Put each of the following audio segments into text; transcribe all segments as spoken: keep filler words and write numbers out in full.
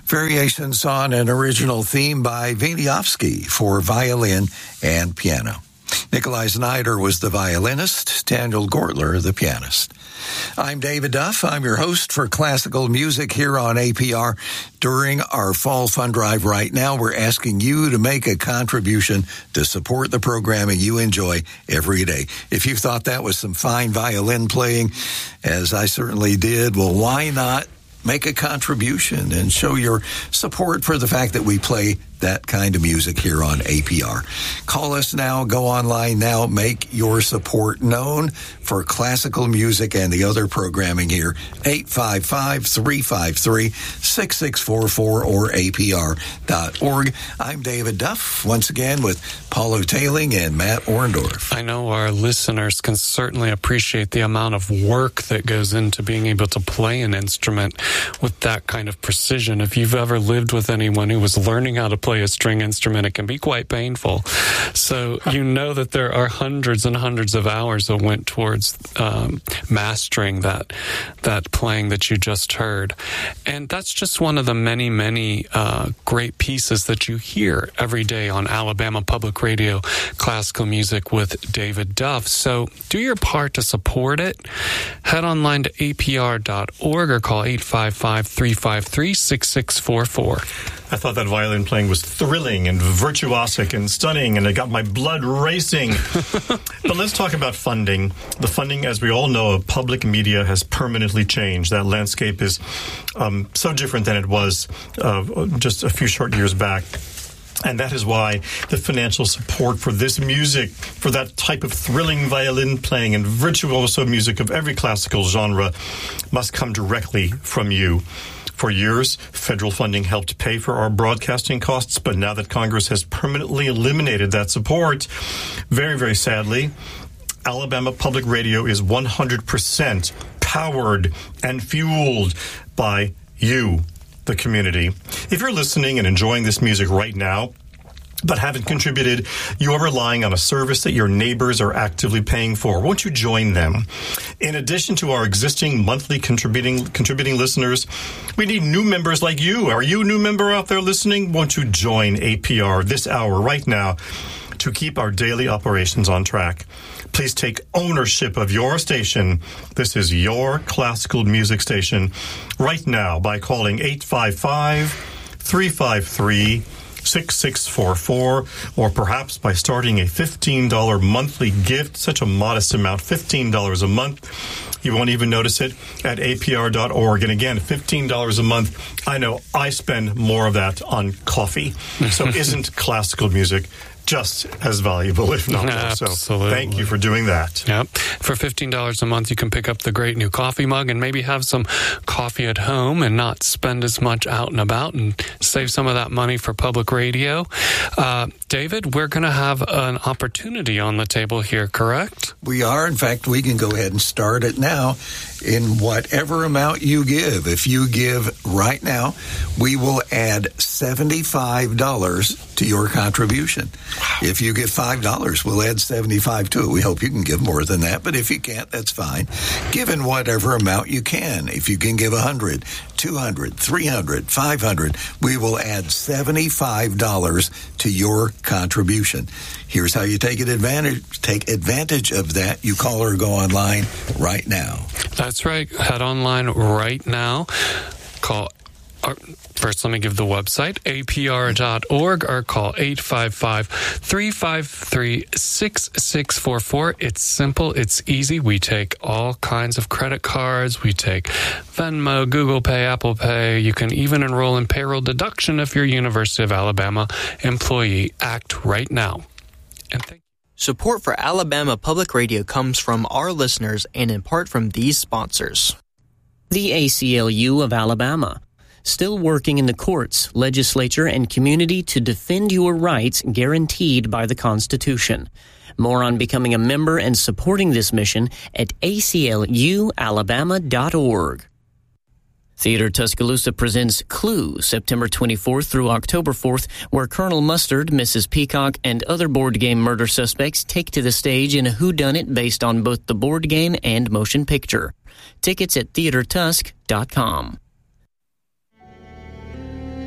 variations on an original theme by Wieniawski for violin and piano. Nikolai Snyder was the violinist, Daniel Gortler the pianist. I'm David Duff. I'm your host for classical music here on A P R. During our fall fund drive right now, we're asking you to make a contribution to support the programming you enjoy every day. If you thought that was some fine violin playing, as I certainly did, well, why not make a contribution and show your support for the fact that we play that kind of music here on A P R. Call us now, go online now, make your support known for classical music and the other programming here. eight five five, three five three, six six four four or A P R dot org. I'm David Duff, once again with Paulo Tailing and Matt Orndorff. I know our listeners can certainly appreciate the amount of work that goes into being able to play an instrument with that kind of precision. If you've ever lived with anyone who was learning how to play a string instrument, it can be quite painful. So you know that there are hundreds and hundreds of hours that went towards um, mastering that that playing that you just heard. And that's just one of the many, many uh, great pieces that you hear every day on Alabama Public Radio, classical music with David Duff. So do your part to support it. Head online to A P R dot org or call eight five five, three five three, six six four four. I thought that violin playing was thrilling and virtuosic and stunning, and it got my blood racing. But let's talk about funding. The funding, as we all know, of public media has permanently changed. That landscape is um, so different than it was uh, just a few short years back. And that is why the financial support for this music, for that type of thrilling violin playing and virtuoso music of every classical genre, must come directly from you. For years, federal funding helped pay for our broadcasting costs, but now that Congress has permanently eliminated that support, very, very sadly, Alabama Public Radio is one hundred percent powered and fueled by you, the community. If you're listening and enjoying this music right now, but haven't contributed, you are relying on a service that your neighbors are actively paying for. Won't you join them? In addition to our existing monthly contributing contributing listeners, we need new members like you. Are you a new member out there listening? Won't you join A P R this hour right now to keep our daily operations on track? Please take ownership of your station. This is your classical music station right now by calling eight five five, three five three, six six four four, or perhaps by starting a fifteen dollars monthly gift, such a modest amount, fifteen dollars a month. You won't even notice it at A P R dot org. And again, fifteen dollars a month. I know I spend more of that on coffee. So isn't classical music just as valuable, if not more? Absolutely. So thank you for doing that. Yep. For fifteen dollars a month, you can pick up the great new coffee mug and maybe have some coffee at home and not spend as much out and about and save some of that money for public radio. Uh, David, we're going to have an opportunity on the table here, correct? We are. In fact, we can go ahead and start it now in whatever amount you give. If you give right now, we will add seventy-five dollars to your contribution. Wow. If you give five dollars, we'll add seventy-five dollars to it. We hope you can give more than that, but if you can't, that's fine. Give in whatever amount you can. If you can give one hundred dollars, two hundred dollars, three hundred dollars, five hundred dollars, we will add seventy-five dollars to your contribution. Here's how you take advantage take advantage of that. You call or go online right now. That's right. Head online right now. Call. First, let me give the website, A P R dot org, or call eight five five, three five three, six six four four. It's simple. It's easy. We take all kinds of credit cards. We take Venmo, Google Pay, Apple Pay. You can even enroll in payroll deduction if you're a University of Alabama employee. Act right now. And thank Support for Alabama Public Radio comes from our listeners and in part from these sponsors. The A C L U of Alabama, still working in the courts, legislature, and community to defend your rights guaranteed by the Constitution. More on becoming a member and supporting this mission at A C L U alabama dot org. Theater Tuscaloosa presents Clue, September twenty-fourth through October fourth, where Colonel Mustard, Missus Peacock, and other board game murder suspects take to the stage in a whodunit based on both the board game and motion picture. Tickets at theater tusk dot com.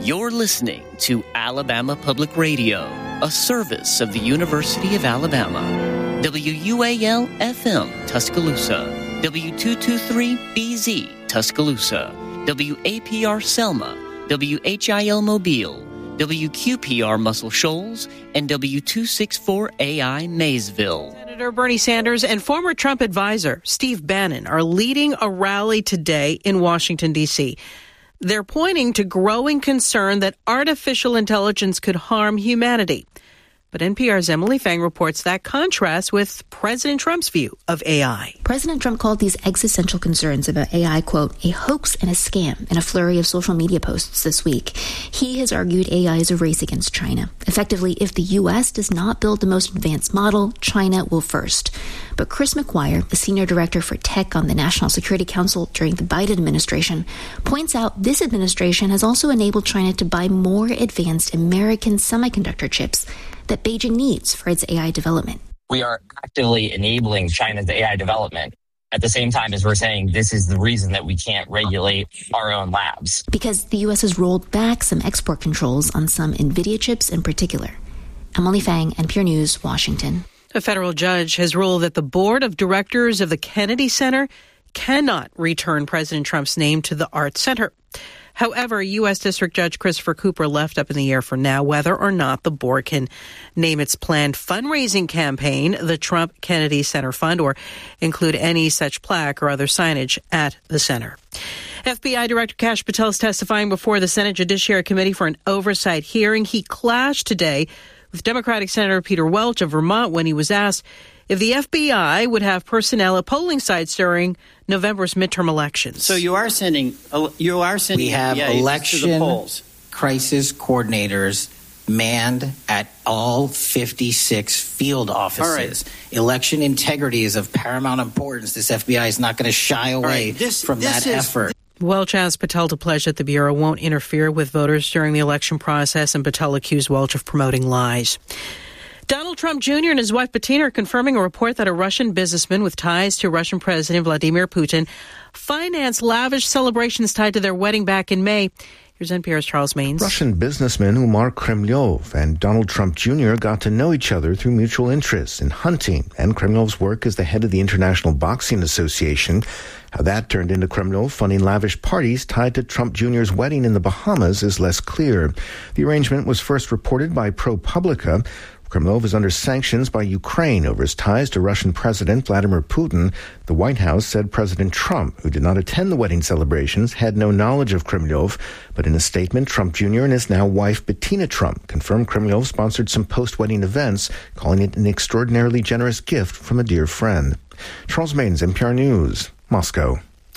You're listening to Alabama Public Radio, a service of the University of Alabama. W U A L F M Tuscaloosa, W two twenty-three B Z Tuscaloosa, W A P R Selma, W H I L Mobile, W Q P R Muscle Shoals, and W two sixty-four A I Maysville. Senator Bernie Sanders and former Trump advisor Steve Bannon are leading a rally today in Washington, D C They're pointing to growing concern that artificial intelligence could harm humanity. But N P R's Emily Fang reports that contrasts with President Trump's view of A I. President Trump called these existential concerns about A I, quote, a hoax and a scam in a flurry of social media posts this week. He has argued A I is a race against China. Effectively, if the U S does not build the most advanced model, China will first. But Chris McGuire, the senior director for tech on the National Security Council during the Biden administration, points out this administration has also enabled China to buy more advanced American semiconductor chips that Beijing needs for its A I development. We are actively enabling China's A I development at the same time as we're saying this is the reason that we can't regulate our own labs. Because the U S has rolled back some export controls on some NVIDIA chips in particular. Emily Fang, N P R News, Washington. A federal judge has ruled that the board of directors of the Kennedy Center cannot return President Trump's name to the Art Center. However, U S. District Judge Christopher Cooper left up in the air for now whether or not the board can name its planned fundraising campaign the Trump Kennedy Center Fund or include any such plaque or other signage at the center. F B I Director Kash Patel is testifying before the Senate Judiciary Committee for an oversight hearing. He clashed today with Democratic Senator Peter Welch of Vermont when he was asked if the F B I would have personnel at polling sites during November's midterm elections. So you are sending, you are sending. We have F B I election to the polls. crisis coordinators manned at all fifty-six field offices. All right. Election integrity is of paramount importance. This F B I is not going to shy away right. this, from this that is, effort. Welch asked Patel to pledge that the Bureau won't interfere with voters during the election process, and Patel accused Welch of promoting lies. Donald Trump Junior and his wife Bettina are confirming a report that a Russian businessman with ties to Russian President Vladimir Putin financed lavish celebrations tied to their wedding back in May. Here's N P R's Charles Maines. Russian businessman Umar Kremlov and Donald Trump Junior got to know each other through mutual interests in hunting and Kremlov's work as the head of the International Boxing Association. How that turned into Kremlov funding lavish parties tied to Trump Junior's wedding in the Bahamas is less clear. The arrangement was first reported by ProPublica. Kremlov is under sanctions by Ukraine over his ties to Russian President Vladimir Putin. The White House said President Trump, who did not attend the wedding celebrations, had no knowledge of Kremlov. But in a statement, Trump Junior and his now wife Bettina Trump confirmed Kremlov sponsored some post-wedding events, calling it an extraordinarily generous gift from a dear friend. Charles Maines, N P R News, Moscow.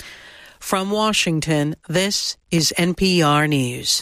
From Washington, this is N P R News.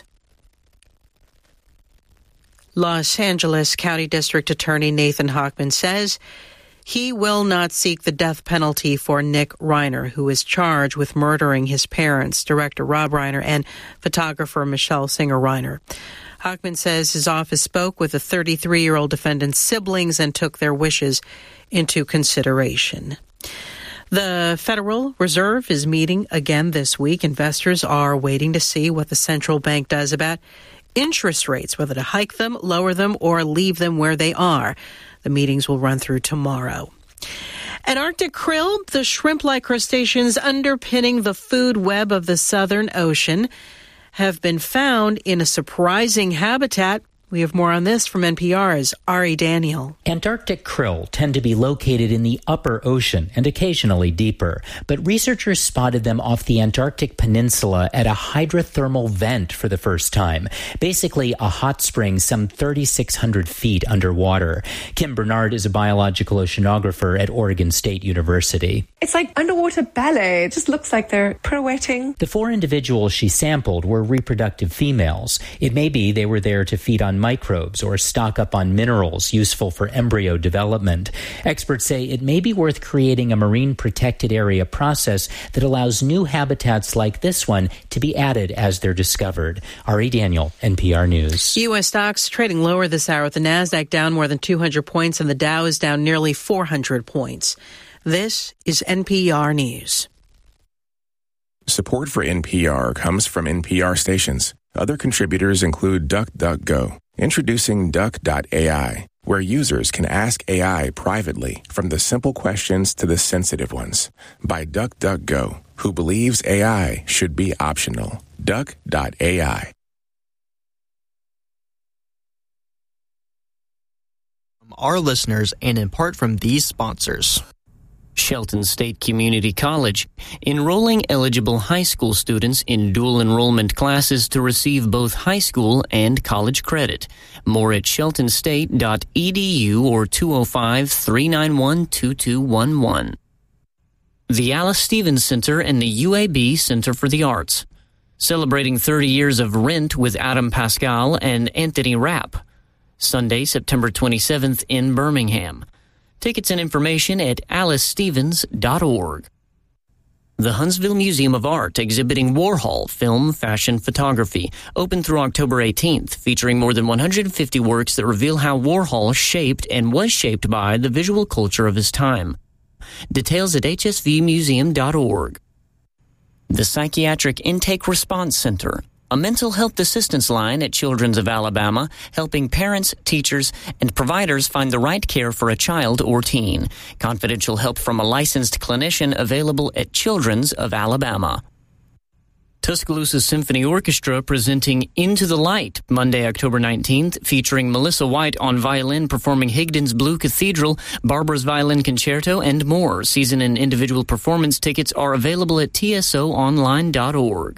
Los Angeles County District Attorney Nathan Hochman says he will not seek the death penalty for Nick Reiner, who is charged with murdering his parents, director Rob Reiner and photographer Michelle Singer Reiner. Hochman says his office spoke with the thirty-three-year-old defendant's siblings and took their wishes into consideration. The Federal Reserve is meeting again this week. Investors are waiting to see what the central bank does about interest rates, whether to hike them, lower them, or leave them where they are. The meetings will run through tomorrow. An Arctic krill, the shrimp-like crustaceans underpinning the food web of the Southern Ocean, have been found in a surprising habitat. We have more on this from N P R's Ari Daniel. Antarctic krill tend to be located in the upper ocean and occasionally deeper, but researchers spotted them off the Antarctic Peninsula at a hydrothermal vent for the first time, basically a hot spring some thirty-six hundred feet underwater. Kim Bernard is a biological oceanographer at Oregon State University. It's like underwater ballet. It just looks like they're pirouetting. The four individuals she sampled were reproductive females. It may be they were there to feed on microbes or stock up on minerals useful for embryo development. Experts say it may be worth creating a marine protected area process that allows new habitats like this one to be added as they're discovered. Ari Daniel, N P R News. U S stocks trading lower this hour, with the NASDAQ down more than two hundred points and the Dow is down nearly four hundred points. This is N P R News. Support for N P R comes from N P R stations. Other contributors include DuckDuckGo. Introducing Duck dot A I, where users can ask A I privately, from the simple questions to the sensitive ones. By DuckDuckGo, who believes A I should be optional. Duck dot A I. From our listeners and in part from these sponsors. Shelton State Community College, enrolling eligible high school students in dual enrollment classes to receive both high school and college credit. More at shelton state dot e d u or two oh five, three nine one, two two one one. The Alice Stevens Center and the U A B Center for the Arts, celebrating thirty years of Rent with Adam Pascal and Anthony Rapp. Sunday, September twenty-seventh in Birmingham. Tickets and information at alice stevens dot org. The Huntsville Museum of Art exhibiting Warhol film, fashion, photography, open through October eighteenth, featuring more than one hundred fifty works that reveal how Warhol shaped and was shaped by the visual culture of his time. Details at h s v museum dot org. The Psychiatric Intake Response Center, a mental health assistance line at Children's of Alabama, helping parents, teachers, and providers find the right care for a child or teen. Confidential help from a licensed clinician available at Children's of Alabama. Tuscaloosa Symphony Orchestra presenting Into the Light, Monday, October nineteenth, featuring Melissa White on violin performing Higdon's Blue Cathedral, Barbara's Violin Concerto, and more. Season and individual performance tickets are available at t s o online dot org.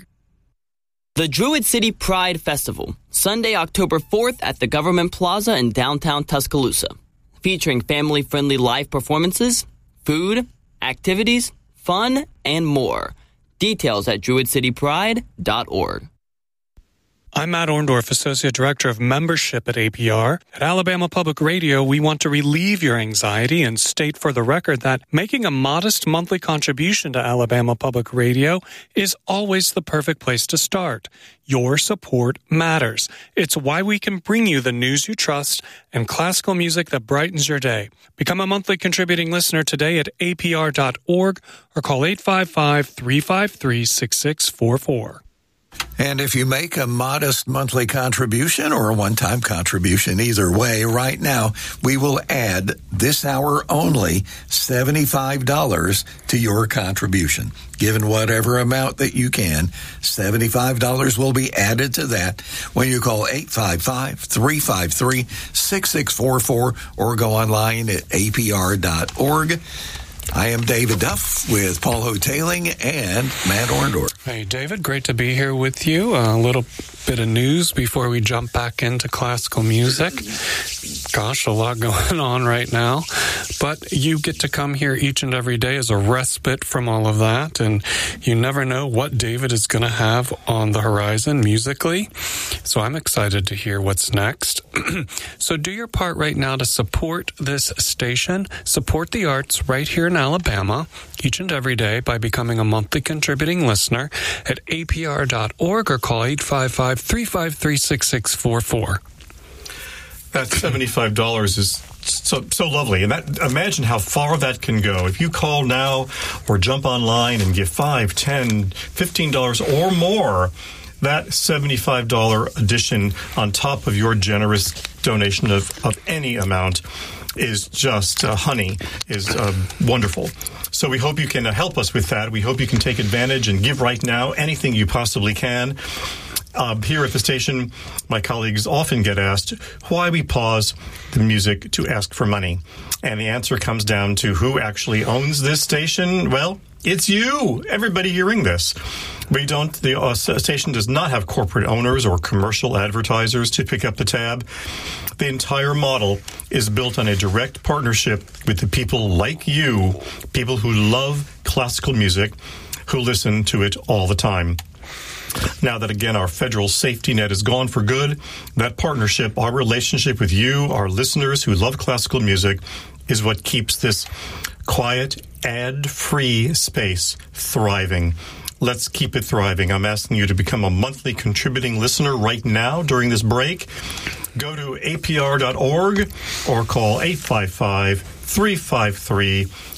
The Druid City Pride Festival, Sunday, October fourth at the Government Plaza in downtown Tuscaloosa, featuring family-friendly live performances, food, activities, fun, and more. Details at druid city pride dot org. I'm Matt Orndorff, Associate Director of Membership at A P R. At Alabama Public Radio, we want to relieve your anxiety and state for the record that making a modest monthly contribution to Alabama Public Radio is always the perfect place to start. Your support matters. It's why we can bring you the news you trust and classical music that brightens your day. Become a monthly contributing listener today at a p r dot org or call eight five five, three five three, six six four four. And if you make a modest monthly contribution or a one-time contribution, either way, right now, we will add this hour only seventy-five dollars to your contribution. Given whatever amount that you can, seventy-five dollars will be added to that when you call eight five five, three five three, six six four four or go online at a p r dot org. I am David Duff with Paul Hotaling and Matt Orndorff. Hey, David, great to be here with you. A little bit of news before we jump back into classical music. Gosh, a lot going on right now. But you get to come here each and every day as a respite from all of that, and you never know what David is going to have on the horizon musically. So I'm excited to hear what's next. So do your part right now to support this station, support the arts right here in Alabama each and every day by becoming a monthly contributing listener at a p r dot org or call eight five five, three five three, six six four four. That seventy-five dollars is so so lovely. And that, imagine how far that can go. If you call now or jump online and give five, ten, fifteen dollars or more, that seventy-five dollars addition on top of your generous donation of, of any amount is just uh, honey, is uh, wonderful. So we hope you can uh, help us with that. We hope you can take advantage and give right now anything you possibly can. Uh, here at the station, my colleagues often get asked why we pause the music to ask for money. And the answer comes down to who actually owns this station. Well, it's you, everybody hearing this. We don't, the uh, station does not have corporate owners or commercial advertisers to pick up the tab. The entire model is built on a direct partnership with the people like you, people who love classical music, who listen to it all the time. Now that, again, our federal safety net is gone for good, that partnership, our relationship with you, our listeners who love classical music, is what keeps this quiet, ad-free space thriving. Let's keep it thriving. I'm asking you to become a monthly contributing listener right now during this break. Go to a p r dot org or call eight five five, three five three,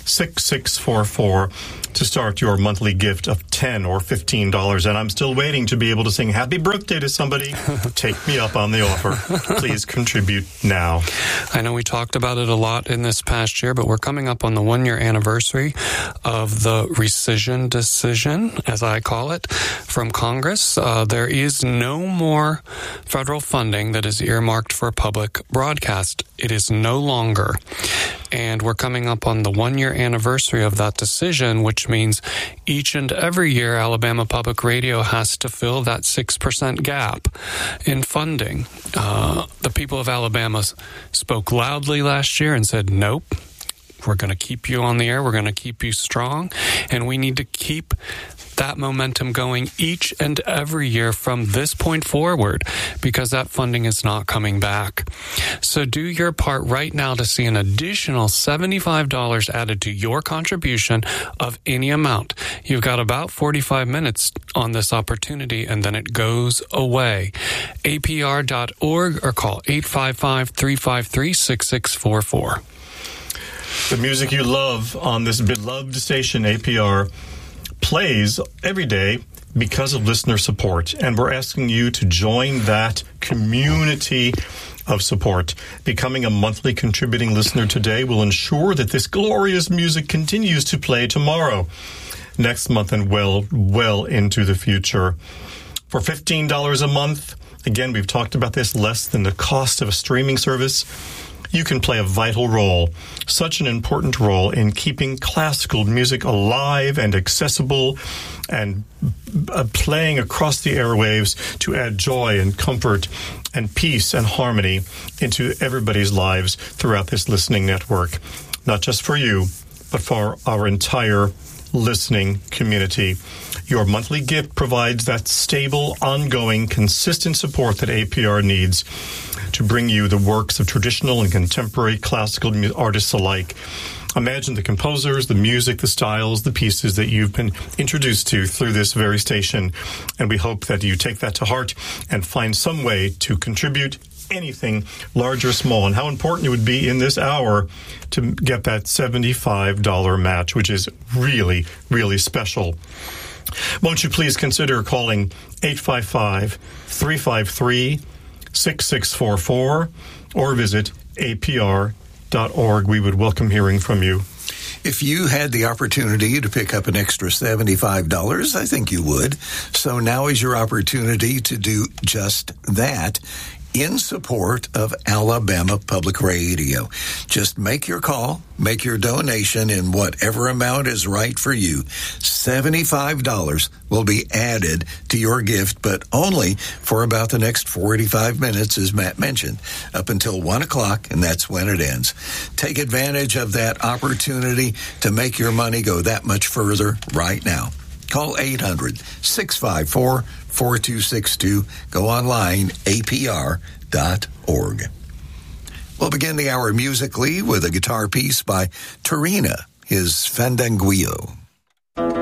six six four four to start your monthly gift of ten dollars or fifteen dollars. And I'm still waiting to be able to sing happy birthday to somebody. Take me up on the offer. Please contribute now. I know we talked about it a lot in this past year, but we're coming up on the one-year anniversary of the rescission decision, as I call it, from Congress. Uh, there is no more federal funding that is earmarked for public broadcast. It is no longer. And we're coming up on the one-year anniversary of that decision, which means each and every year Alabama Public Radio has to fill that six percent gap in funding. Uh, the people of Alabama spoke loudly last year and said, nope, we're going to keep you on the air, we're going to keep you strong, and we need to keep that momentum going each and every year from this point forward, because that funding is not coming back. So do your part right now to see an additional seventy-five dollars added to your contribution of any amount. You've got about forty-five minutes on this opportunity, and then it goes away. A P R dot org or call eight five five, three five three, six six four four. The music you love on this beloved station, A P R, plays every day because of listener support, and we're asking you to join that community of support. Becoming a monthly contributing listener today will ensure that this glorious music continues to play tomorrow, next month, and well, well into the future. For fifteen dollars a month, again, we've talked about this, less than the cost of a streaming service, you can play a vital role, such an important role in keeping classical music alive and accessible and uh, playing across the airwaves to add joy and comfort and peace and harmony into everybody's lives throughout this listening network. Not just for you, but for our entire listening community. Your monthly gift provides that stable, ongoing, consistent support that A P R needs to bring you the works of traditional and contemporary classical artists alike. Imagine the composers, the music, the styles, the pieces that you've been introduced to through this very station. And we hope that you take that to heart and find some way to contribute anything, large or small, and how important it would be in this hour to get that seventy-five dollars match, which is really, really special. Won't you please consider calling eight five five, three five three, six six four four or visit A P R dot org. We would welcome hearing from you. If you had the opportunity to pick up an extra seventy-five dollars, I think you would. So now is your opportunity to do just that in support of Alabama Public Radio. Just make your call, make your donation in whatever amount is right for you. seventy-five dollars will be added to your gift, but only for about the next forty-five minutes, as Matt mentioned, up until one o'clock, and that's when it ends. Take advantage of that opportunity to make your money go that much further right now. Call eight hundred, six five four, four two six two. Go online, A P R dot org. We'll begin the hour musically with a guitar piece by Tarina, his Fandanguillo.